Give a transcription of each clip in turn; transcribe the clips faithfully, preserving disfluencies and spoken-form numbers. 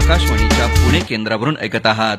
आकाशवाणीच्या पुणे केंद्रावरून ऐकत आहात.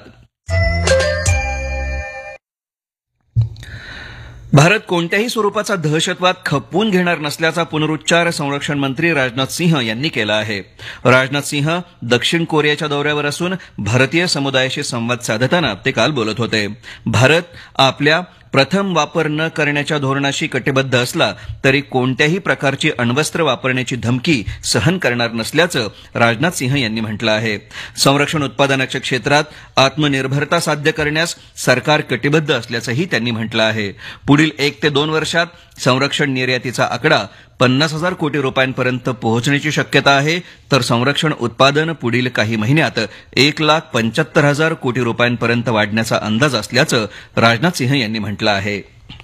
भारत कोणत्याही स्वरूपाचा दहशतवाद खपवून घेणार नसल्याचा पुनरुच्चार संरक्षण मंत्री राजनाथ सिंह यांनी केला आहे. राजनाथ सिंह दक्षिण कोरियाच्या दौऱ्यावर असून भारतीय समुदायाशी संवाद साधताना ते काल बोलत होते. भारत आपल्या प्रथम वापर न करण्याच्या धोरणाशी कटिबद्ध असला तरी कोणत्याही प्रकारची अण्वस्त्र वापरण्याची धमकी सहन करणार नसल्याचं राजनाथ सिंह यांनी म्हटलं आहे. संरक्षण उत्पादनाच्या क्षेत्रात आत्मनिर्भरता साध्य करण्यास सरकार कटिबद्ध असल्याचंही त्यांनी म्हटलं आहे. पुढील एक ते दोन वर्षात संरक्षण निर्यातीचा आकडा पन्नास हजार कोटी रुपयांपर्यंत पोहोचण्याची शक्यता आहे, तर संरक्षण उत्पादन पुढील काही महिन्यात एक लाख पंच्याहत्तर हजार कोटी रुपयांपर्यंत वाढण्याचा अंदाज असल्याचं राजनाथ सिंह यांनी म्हटलं आहे.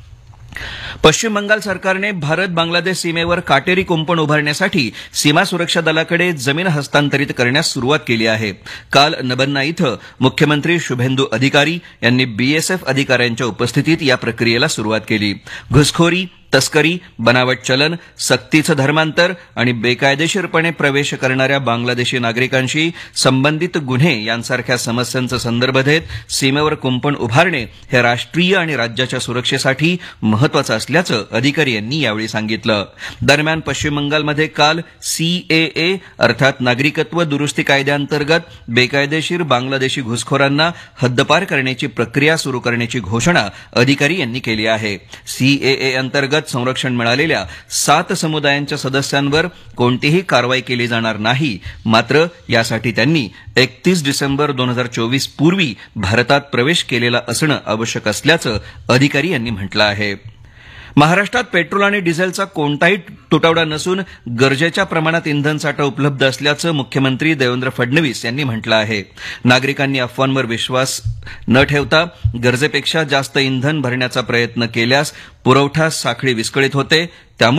पश्चिम बंगाल सरकारने भारत बांगलादेश सीमेवर काटेरी कुंपण उभारण्यासाठी सीमा सुरक्षा दलाकडे जमीन हस्तांतरित करण्यास सुरुवात केली आहे. काल नबन्ना इथं मुख्यमंत्री शुभेंदू अधिकारी यांनी बीएसएफ अधिकाऱ्यांच्या उपस्थितीत या प्रक्रियेला सुरुवात केली. घुसखोरी, तस्करी, बनावट चलन, सक्तीचं धर्मांतर आणि बेकायदेशीरपणे प्रवेश करणाऱ्या बांगलादेशी नागरिकांशी संबंधित गुन्हे यांसारख्या समस्यांचा संदर्भ देत सीमेवर कुंपण उभारणे हे राष्ट्रीय आणि राज्याच्या सुरक्षेसाठी महत्वाचं असल्याचं अधिकारी यांनी यावेळी सांगितलं. दरम्यान पश्चिम बंगालमध्ये काल सीएए अर्थात नागरिकत्व दुरुस्ती कायद्याअंतर्गत बेकायदेशीर बांगलादेशी घुसखोरांना हद्दपार करण्याची प्रक्रिया सुरू करण्याची घोषणा अधिकारी यांनी केली आहे. सीएए अंतर्गत संरक्षण मिळालेल्या सात समुदायांच्या सदस्यांवर कोणतीही कारवाई केली जाणार नाही, मात्र यासाठी त्यांनी एकतीस डिसेंबर दोन हजार चोवीस पूर्वी भारतात प्रवेश केलेला असणं आवश्यक असल्याचं अधिकारी यांनी म्हटलं आहे. महाराष्ट्रात पेट्रोल आणि डिझेलचा कोणताही तुटवडा नसून गरजेच्या प्रमाणात इंधनसाठा उपलब्ध असल्याचं मुख्यमंत्री देवेंद्र फडणवीस यांनी म्हटलं आहे. नागरिकांनी अफवांवर विश्वास न ठेवता गरजेपेक्षा जास्त इंधन भरण्याचा प्रयत्न केल्यास पुरवठा साखळी विस्कळीत होते, त्यामुळे